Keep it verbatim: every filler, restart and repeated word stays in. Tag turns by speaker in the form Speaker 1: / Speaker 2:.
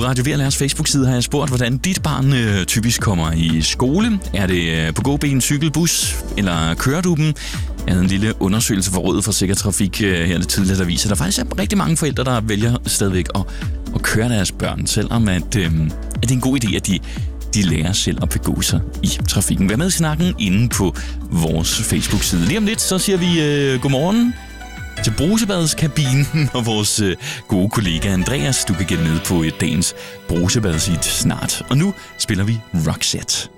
Speaker 1: Radio Verlærers Facebook-side har jeg spurgt, hvordan dit barn øh, typisk kommer i skole. Er det øh, på gåben, cykel, bus, eller kører du dem? Jeg havde en lille undersøgelse for Rådet for Sikker Trafik øh, her lidt tidligere, der viser, at der faktisk er rigtig mange forældre, der vælger stadigvæk at, at køre deres børn, selvom at, øh, at det er en god idé, at de, de lærer selv at begå sig i trafikken. Vær med i snakken inde på vores Facebook-side. Lige om lidt, så siger vi øh, godmorgen til brusebadskabinen og vores øh, gode kollega Andreas. Du kan gætte med på et dagens brusebadshit snart. Og nu spiller vi Roxette.